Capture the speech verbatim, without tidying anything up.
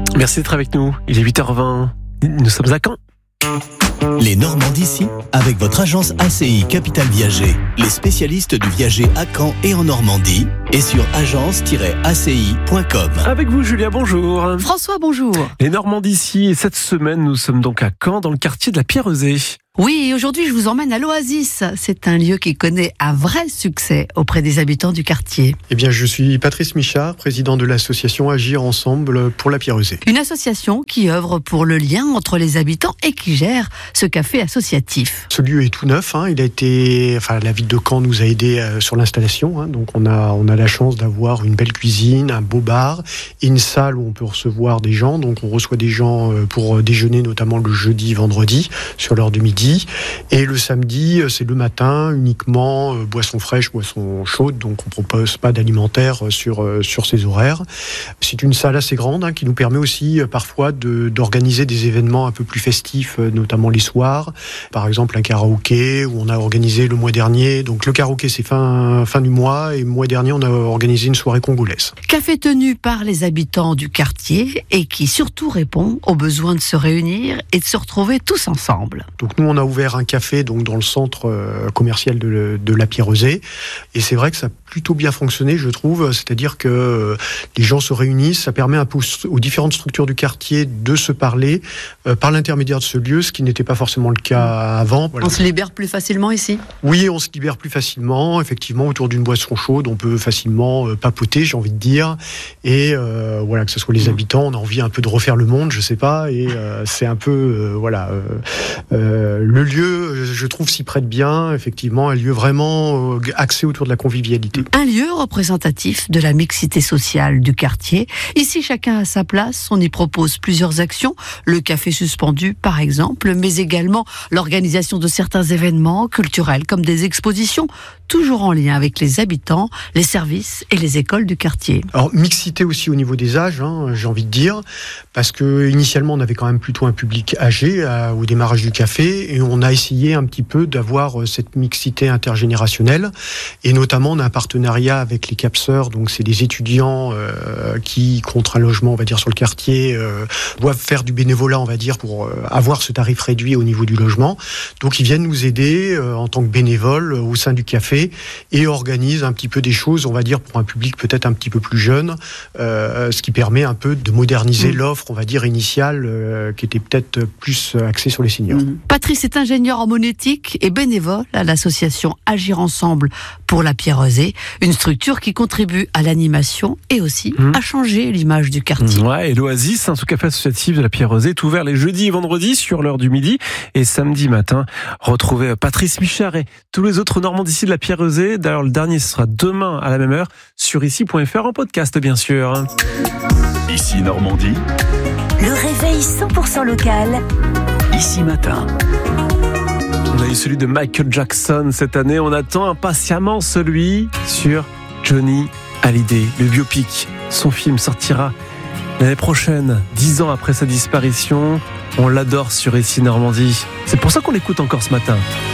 Merci d'être avec nous. Il est huit heures vingt. Nous sommes à Caen. Les Normands d'ici, avec votre agence A C I Capital Viager, les spécialistes du viager à Caen et en Normandie, et sur agence tiret a c i point com. Avec vous, Julia, bonjour. François, bonjour. Les Normands d'ici, et cette semaine, nous sommes donc à Caen, dans le quartier de la Pierrezée. Oui, et aujourd'hui, je vous emmène à l'Oasis. C'est un lieu qui connaît un vrai succès auprès des habitants du quartier. Eh bien, je suis Patrice Michard, président de l'association Agir Ensemble pour la Pierrezée. Une association qui œuvre pour le lien entre les habitants et qui gère ce café associatif. Ce lieu est tout neuf. Hein. Il a été, enfin, la ville de Caen nous a aidés euh, sur l'installation. Hein. Donc, on a, on a la chance d'avoir une belle cuisine, un beau bar et une salle où on peut recevoir des gens. Donc, on reçoit des gens euh, pour déjeuner, notamment le jeudi, vendredi, sur l'heure du midi. Et le samedi, c'est le matin, uniquement euh, boissons fraîches, boissons chaudes. Donc, on ne propose pas d'alimentaire sur, euh, sur ces horaires. C'est une salle assez grande hein, qui nous permet aussi euh, parfois de, d'organiser des événements un peu plus festifs, euh, notamment les soirs. Par exemple, un karaoké où on a organisé le mois dernier. Donc, le karaoké, c'est fin, fin du mois. Et le mois dernier, on a organisé une soirée congolaise. Café tenu par les habitants du quartier et qui surtout répond aux besoins de se réunir et de se retrouver tous ensemble. Donc, nous, on a ouvert un café donc dans le centre euh, commercial de, de la Pierrezée et c'est vrai que ça a plutôt bien fonctionné, je trouve, c'est-à-dire que euh, les gens se réunissent, ça permet un peu aux, aux différentes structures du quartier de se parler euh, par l'intermédiaire de ce lieu, ce qui n'était pas forcément le cas avant. Voilà. On se libère plus facilement ici ? Oui, on se libère plus facilement, effectivement, autour d'une boisson chaude, on peut facilement euh, papoter, j'ai envie de dire, et euh, voilà, que ce soit les habitants, on a envie un peu de refaire le monde, je sais pas, et euh, c'est un peu, euh, voilà, euh, euh, le lieu, je trouve, s'y prête bien, effectivement, un lieu vraiment euh, axé autour de la convivialité. Un lieu représentatif de la mixité sociale du quartier. Ici, chacun a sa place, on y propose plusieurs actions, le café suspendu par exemple, mais également l'organisation de certains événements culturels comme des expositions, toujours en lien avec les habitants, les services et les écoles du quartier. Alors, mixité aussi au niveau des âges, hein, j'ai envie de dire, parce que initialement on avait quand même plutôt un public âgé euh, au démarrage du café, et on a essayé un petit peu d'avoir cette mixité intergénérationnelle, et notamment on a un partenariat avec les CAPSeurs, donc c'est des étudiants euh, qui, contre un logement, on va dire, sur le quartier, euh, doivent faire du bénévolat, on va dire, pour euh, avoir ce tarif réduit au niveau du logement. Donc ils viennent nous aider euh, en tant que bénévoles euh, au sein du café, et organisent un petit peu des choses, on va dire, pour un public peut-être un petit peu plus jeune, euh, ce qui permet un peu de moderniser mmh. l'offre, on va dire, initiale, euh, qui était peut-être plus axée sur les seniors. Mmh. Patrice est ingénieur en monétique et bénévole à l'association Agir Ensemble pour la Pierrezée, une structure qui contribue à l'animation et aussi mmh. à changer l'image du quartier. Ouais, et l'Oasis, un sous-café associatif de la Pierrezée, est ouvert les jeudis et vendredis sur l'heure du midi, et samedi matin, retrouvez Patrice Michard et tous les autres Normands d'ici de la Pierrezée. D'ailleurs, le dernier, ce sera demain à la même heure sur ici point f r en podcast, bien sûr. Ici Normandie. Le réveil cent pour cent local. Ici matin. On a eu celui de Michael Jackson cette année. On attend impatiemment celui sur Johnny Hallyday, le biopic. Son film sortira l'année prochaine, dix ans après sa disparition. On l'adore sur Ici Normandie. C'est pour ça qu'on l'écoute encore ce matin.